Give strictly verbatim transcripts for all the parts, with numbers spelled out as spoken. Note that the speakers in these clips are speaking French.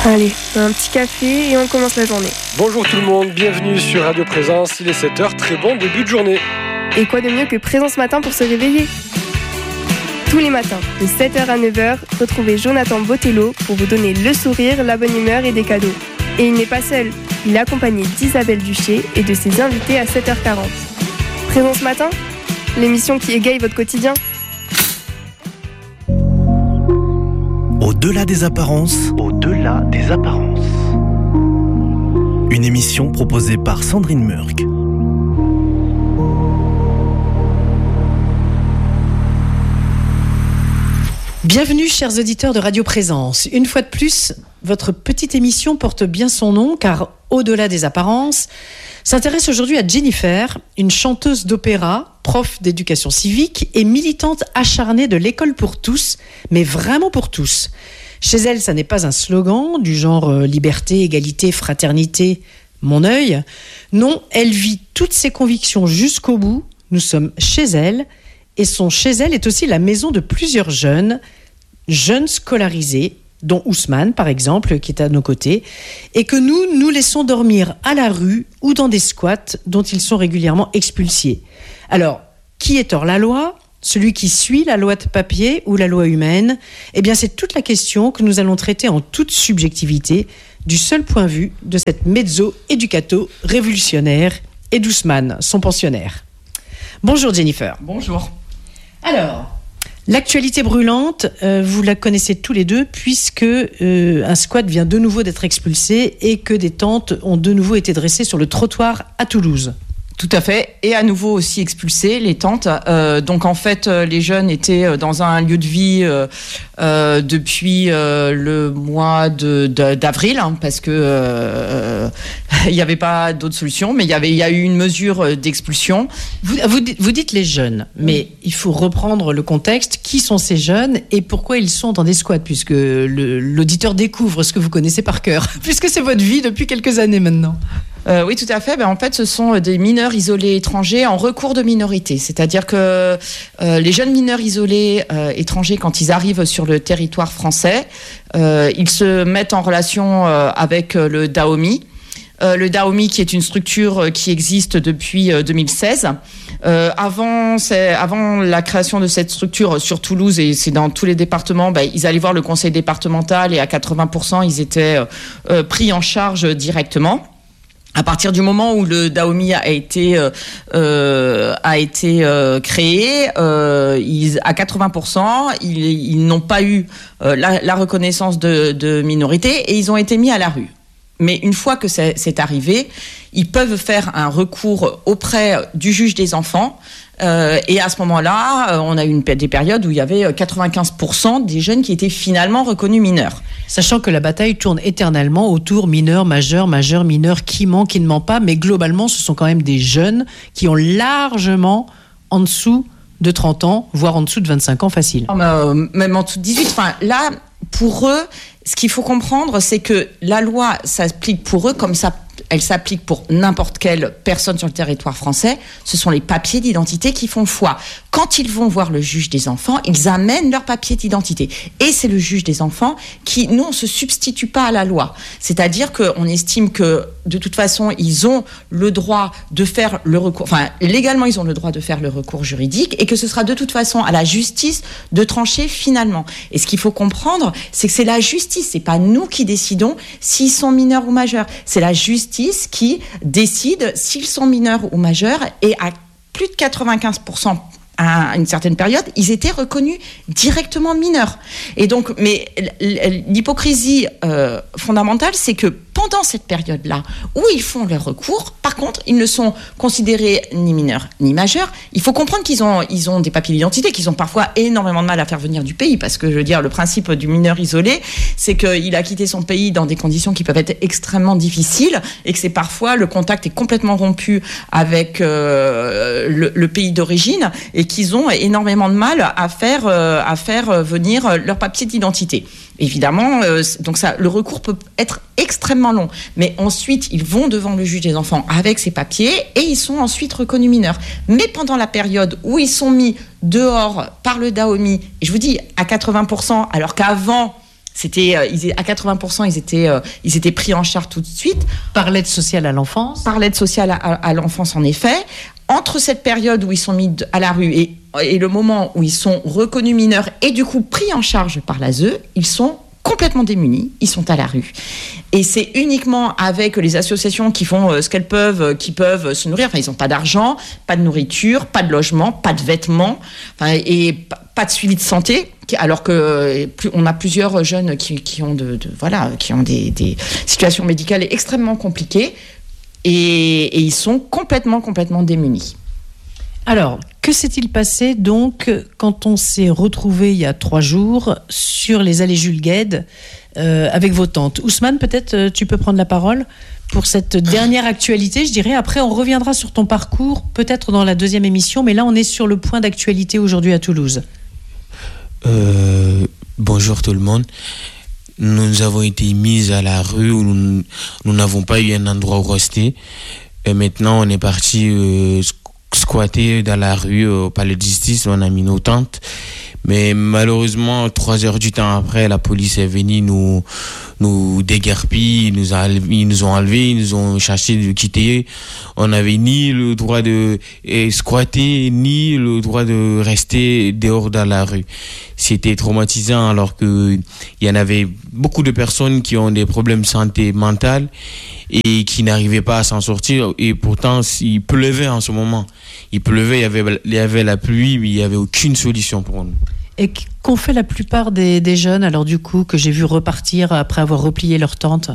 Allez, un petit café et on commence la journée. Bonjour tout le monde, bienvenue sur Radio Présence, il est sept heures, très bon début de journée. Et quoi de mieux que Présence Matin pour se réveiller ? Tous les matins, de sept heures à neuf heures, retrouvez Jonathan Botello pour vous donner le sourire, la bonne humeur et des cadeaux. Et il n'est pas seul, il est accompagné d'Isabelle Duché et de ses invités à sept heures quarante. Présence Matin, l'émission qui égaye votre quotidien. Au-delà des apparences, Au-delà des apparences. une émission proposée par Sandrine Murk. Bienvenue chers auditeurs de Radio Présence. Une fois de plus, votre petite émission porte bien son nom car Au-delà des apparences s'intéresse aujourd'hui à Jennifer, une chanteuse d'opéra, prof d'éducation civique et militante acharnée de l'école pour tous, mais vraiment pour tous. Chez elle, ça n'est pas un slogan du genre euh, liberté, égalité, fraternité, mon œil. Non, elle vit toutes ses convictions jusqu'au bout. Nous sommes chez elle et son chez elle est aussi la maison de plusieurs jeunes, jeunes scolarisés, dont Ousmane par exemple, qui est à nos côtés, et que nous, nous laissons dormir à la rue ou dans des squats dont ils sont régulièrement expulsés. Alors, qui est hors la loi ? Celui qui suit la loi de papier ou la loi humaine ? Eh bien, c'est toute la question que nous allons traiter en toute subjectivité, du seul point de vue de cette mezzo éducato révolutionnaire et d'Ousmane, son pensionnaire. Bonjour Jennifer. Bonjour. Alors, l'actualité brûlante, euh, vous la connaissez tous les deux, puisque euh, un squat vient de nouveau d'être expulsé et que des tentes ont de nouveau été dressées sur le trottoir à Toulouse. Tout à fait, et à nouveau aussi expulsés, les tentes. Euh, donc en fait, euh, les jeunes étaient dans un lieu de vie euh, euh, depuis euh, le mois de, de, d'avril, hein, parce que euh, il n'y avait pas d'autre solution, mais il y avait, il y a eu une mesure d'expulsion. Vous, vous, vous dites les jeunes, mais il faut reprendre le contexte. Qui sont ces jeunes et pourquoi ils sont dans des squats, puisque le, l'auditeur découvre ce que vous connaissez par cœur, puisque c'est votre vie depuis quelques années maintenant. Euh, oui, tout à fait. Ben, en fait, ce sont des mineurs isolés étrangers en recours de minorité. C'est-à-dire que euh, les jeunes mineurs isolés euh, étrangers, quand ils arrivent sur le territoire français, euh, ils se mettent en relation euh, avec le Daomi. Euh, le Daomi, qui est une structure qui existe depuis euh, deux mille seize. Euh, avant, c'est, avant la création de cette structure sur Toulouse, et c'est dans tous les départements, ben, ils allaient voir le conseil départemental et à quatre-vingts pour cent, ils étaient euh, pris en charge directement. À partir du moment où le Daomi a été euh, a été euh, créé, euh, ils, à quatre-vingts pour cent, ils, ils n'ont pas eu euh, la, la reconnaissance de, de minorité et ils ont été mis à la rue. Mais une fois que c'est, c'est arrivé, ils peuvent faire un recours auprès du juge des enfants. Euh, et à ce moment-là, on a eu une, des périodes où il y avait quatre-vingt-quinze pour cent des jeunes qui étaient finalement reconnus mineurs. Sachant que la bataille tourne éternellement autour mineurs, majeurs, majeurs, mineurs, qui ment, qui ne ment pas. Mais globalement, ce sont quand même des jeunes qui ont largement en dessous de trente ans, voire en dessous de vingt-cinq ans facile. Euh, même en dessous de dix-huit. Enfin, là, pour eux, ce qu'il faut comprendre, c'est que la loi s'applique pour eux comme ça. Elle s'applique pour n'importe quelle personne sur le territoire français. Ce sont les papiers d'identité qui font foi. Quand ils vont voir le juge des enfants, ils amènent leurs papiers d'identité. Et c'est le juge des enfants qui, nous, on ne se substitue pas à la loi. C'est-à-dire qu'on estime que, de toute façon, ils ont le droit de faire le recours. Enfin, légalement, ils ont le droit de faire le recours juridique et que ce sera de toute façon à la justice de trancher finalement. Et ce qu'il faut comprendre, c'est que c'est la justice. C'est pas nous qui décidons s'ils sont mineurs ou majeurs. C'est la justice qui décide s'ils sont mineurs ou majeurs, et à plus de quatre-vingt-quinze pour cent à une certaine période, ils étaient reconnus directement mineurs. Et donc, mais l'hypocrisie euh, fondamentale, c'est que pendant cette période-là, où ils font leur recours, par contre, ils ne sont considérés ni mineurs ni majeurs. Il faut comprendre qu'ils ont, ils ont des papiers d'identité, qu'ils ont parfois énormément de mal à faire venir du pays, parce que, je veux dire, le principe du mineur isolé, c'est qu'il a quitté son pays dans des conditions qui peuvent être extrêmement difficiles, et que c'est parfois, le contact est complètement rompu avec euh, le, le pays d'origine, et qu'ils ont énormément de mal à faire, euh, à faire venir leur papier d'identité. Évidemment, euh, donc ça, le recours peut être extrêmement long. Mais ensuite, ils vont devant le juge des enfants avec ces papiers et ils sont ensuite reconnus mineurs. Mais pendant la période où ils sont mis dehors par le Daomi, et je vous dis à quatre-vingts pour cent, alors qu'avant, C'était, euh, ils, à quatre-vingts pour cent, ils étaient, euh, ils étaient pris en charge tout de suite. Par l'aide sociale à l'enfance. Par l'aide sociale à, à, à l'enfance, en effet. Entre cette période où ils sont mis à la rue et, et le moment où ils sont reconnus mineurs et du coup pris en charge par l'A S E, ils sont complètement démunis, ils sont à la rue. Et c'est uniquement avec les associations qui font euh, ce qu'elles peuvent, qui peuvent se nourrir. Enfin, ils n'ont pas d'argent, pas de nourriture, pas de logement, pas de vêtements, enfin, et p- pas de suivi de santé. Alors que euh, plus, on a plusieurs jeunes qui, qui ont de, de voilà, qui ont des, des situations médicales extrêmement compliquées, et, et ils sont complètement, complètement démunis. Alors, que s'est-il passé donc quand on s'est retrouvé il y a trois jours sur les allées Jules Guesde euh, avec vos tantes? Ousmane, peut-être euh, tu peux prendre la parole pour cette dernière actualité, je dirais. Après, on reviendra sur ton parcours, peut-être dans la deuxième émission, mais là, on est sur le point d'actualité aujourd'hui à Toulouse. Euh, bonjour tout le monde. Nous avons été mis à la rue où nous, nous n'avons pas eu un endroit où rester. Et maintenant, on est parti euh, squatter dans la rue au palais de justice. On a mis nos tentes. Mais malheureusement, trois heures du temps après, la police est venue nous, nous déguerpir, ils nous, a, ils nous ont enlevés, ils nous ont cherché de quitter. On n'avait ni le droit de eh, squatter, ni le droit de rester dehors dans la rue. C'était traumatisant alors que il y en avait beaucoup de personnes qui ont des problèmes de santé mentale et qui n'arrivaient pas à s'en sortir. Et pourtant, il pleuvait en ce moment. Il pleuvait, il y avait, il y avait la pluie, mais il n'y avait aucune solution pour nous. Et qu'ont fait la plupart des, des jeunes, alors du coup, que j'ai vu repartir après avoir replié leur tente?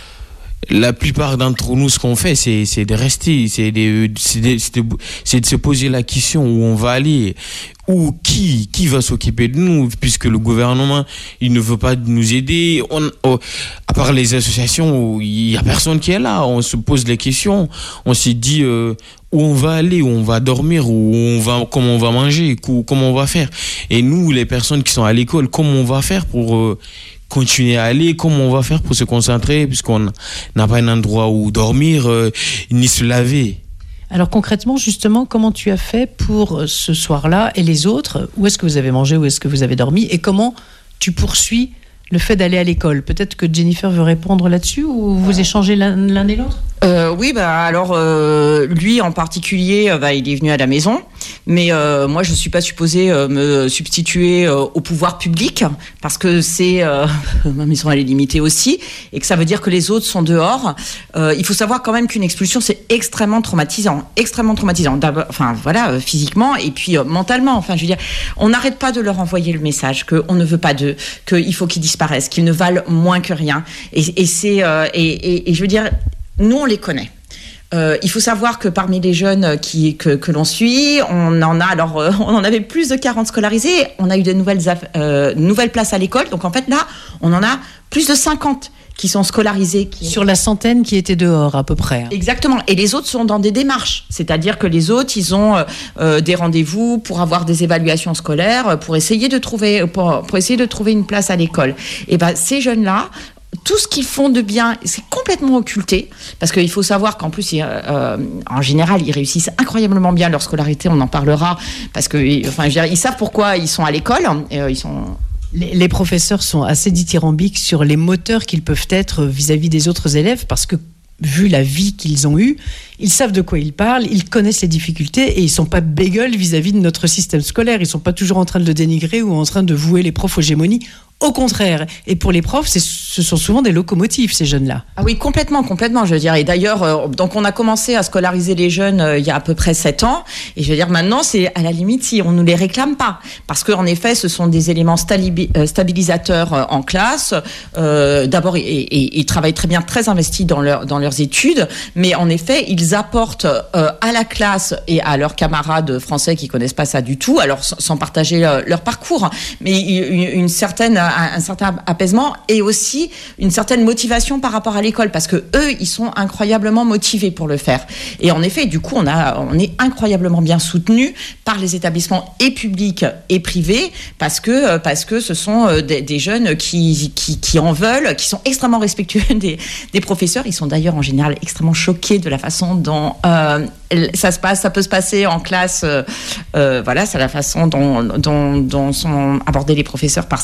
La plupart d'entre nous, ce qu'on fait, c'est, c'est de rester, c'est de, c'est, de, c'est, de, c'est de se poser la question où on va aller, ou qui, qui va s'occuper de nous, puisque le gouvernement, il ne veut pas nous aider. On, oh, à part les associations, il n'y a personne qui est là. On se pose les questions. On s'est dit euh, où on va aller, où on va dormir, où on va, comment on va manger, où, comment on va faire. Et nous, les personnes qui sont à l'école, comment on va faire pour euh, continuer à aller, comment on va faire pour se concentrer, puisqu'on n'a pas un endroit où dormir, euh, ni se laver. Alors concrètement, justement, comment tu as fait pour ce soir-là et les autres? Où est-ce que vous avez mangé, où est-ce que vous avez dormi? Et comment tu poursuis le fait d'aller à l'école? Peut-être que Jennifer veut répondre là-dessus, ou vous échangez l'un, l'un et l'autre? Euh, oui, bah alors euh, lui en particulier, euh, bah, il est venu à la maison, mais euh, moi je suis pas supposée euh, me substituer euh, au pouvoir public parce que c'est euh, ma maison elle est limitée aussi et que ça veut dire que les autres sont dehors. Euh, il faut savoir quand même qu'une expulsion c'est extrêmement traumatisant, extrêmement traumatisant. D'abord, enfin voilà, euh, physiquement et puis euh, mentalement. Enfin, je veux dire, on n'arrête pas de leur envoyer le message qu'on ne veut pas d'eux, qu'il faut qu'ils disparaissent, qu'ils ne valent moins que rien. Et, et c'est euh, et, et, et je veux dire. Nous, on les connaît. Euh, il faut savoir que parmi les jeunes qui, que, que l'on suit, on en a alors euh, on en avait plus de quarante scolarisés. On a eu de nouvelles, euh, nouvelles places à l'école. Donc en fait là, on en a plus de cinquante qui sont scolarisés. Qui... Sur la centaine qui étaient dehors à peu près. Exactement. Et les autres sont dans des démarches. C'est-à-dire que les autres, ils ont euh, des rendez-vous pour avoir des évaluations scolaires, pour essayer de trouver, pour, pour essayer de trouver une place à l'école. Et ben ces jeunes-là, tout ce qu'ils font de bien, c'est complètement occulté, parce qu'il faut savoir qu'en plus, euh, en général, ils réussissent incroyablement bien leur scolarité, on en parlera, parce que, enfin, je veux dire, ils savent pourquoi ils sont à l'école, et, euh, ils sont... Les, les professeurs sont assez dithyrambiques sur les moteurs qu'ils peuvent être vis-à-vis des autres élèves, parce que, vu la vie qu'ils ont eue, ils savent de quoi ils parlent, ils connaissent les difficultés et ils ne sont pas bégueules vis-à-vis de notre système scolaire. Ils ne sont pas toujours en train de le dénigrer ou en train de vouer les profs aux gémonies. Au contraire. Et pour les profs, c'est, ce sont souvent des locomotives, ces jeunes-là. Ah oui, complètement, complètement, je veux dire. Et d'ailleurs, euh, donc on a commencé à scolariser les jeunes euh, il y a à peu près sept ans. Et je veux dire, maintenant, c'est à la limite si on ne les réclame pas. Parce qu'en effet, ce sont des éléments stali- euh, stabilisateurs euh, en classe. Euh, d'abord, ils travaillent très bien, très investis dans, leur, dans leurs études. Mais en effet, ils apportent euh, à la classe et à leurs camarades français qui connaissent pas ça du tout, alors sans partager euh, leur parcours, mais une, une certaine... un certain apaisement et aussi une certaine motivation par rapport à l'école, parce que eux, ils sont incroyablement motivés pour le faire. Et en effet, du coup, on a, on est incroyablement bien soutenus par les établissements et publics et privés, parce que, parce que ce sont des, des jeunes qui, qui, qui en veulent, qui sont extrêmement respectueux des, des professeurs. Ils sont d'ailleurs en général extrêmement choqués de la façon dont euh, ça se passe, ça peut se passer en classe. Euh, euh, voilà, c'est la façon dont, dont, dont sont abordés les professeurs par certains élèves.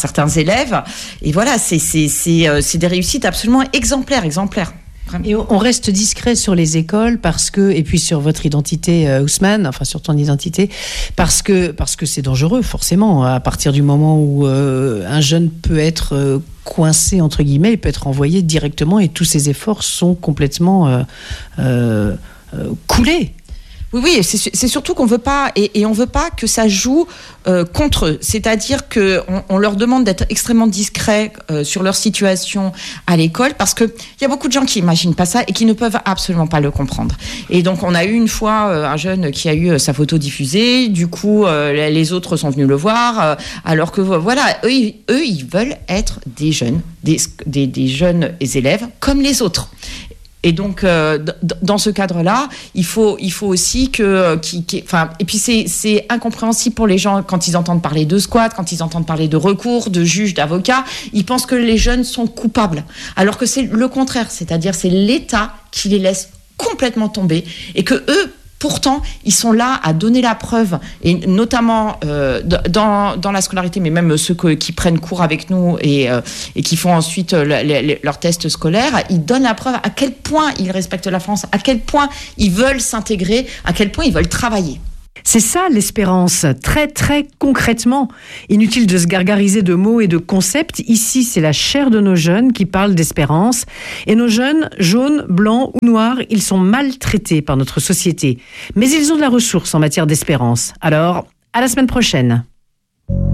élèves. Et voilà, c'est, c'est, c'est, euh, c'est des réussites absolument exemplaires, exemplaires. Et on reste discret sur les écoles parce que, et puis sur votre identité, euh, Ousmane, enfin sur ton identité, parce que parce que c'est dangereux, forcément, à partir du moment où euh, un jeune peut être euh, coincé, entre guillemets, il peut être envoyé directement et tous ses efforts sont complètement euh, euh, euh, coulés. Oui, oui, c'est, c'est surtout qu'on veut pas, et, et on veut pas que ça joue euh, contre eux. C'est-à-dire que on, on leur demande d'être extrêmement discrets euh, sur leur situation à l'école, parce que il y a beaucoup de gens qui imaginent pas ça et qui ne peuvent absolument pas le comprendre. Et donc, on a eu une fois euh, un jeune qui a eu euh, sa photo diffusée. Du coup, euh, les autres sont venus le voir, euh, alors que voilà, eux, ils, eux, ils veulent être des jeunes, des, des, des jeunes élèves comme les autres. Et donc, euh, d- dans ce cadre-là, il faut, il faut aussi que, qui, qui, enfin, et puis c'est, c'est incompréhensible pour les gens quand ils entendent parler de squat, quand ils entendent parler de recours, de juges, d'avocats, ils pensent que les jeunes sont coupables, alors que c'est le contraire, c'est-à-dire c'est l'État qui les laisse complètement tomber et que eux, pourtant, ils sont là à donner la preuve, et notamment euh, dans, dans la scolarité, mais même ceux que, qui prennent cours avec nous et, euh, et qui font ensuite le, le, leurs tests scolaires, ils donnent la preuve à quel point ils respectent la France, à quel point ils veulent s'intégrer, à quel point ils veulent travailler. C'est ça l'espérance, très très concrètement. Inutile de se gargariser de mots et de concepts. Ici, c'est la chair de nos jeunes qui parle d'espérance. Et nos jeunes, jaunes, blancs ou noirs, ils sont maltraités par notre société. Mais ils ont de la ressource en matière d'espérance. Alors, à la semaine prochaine.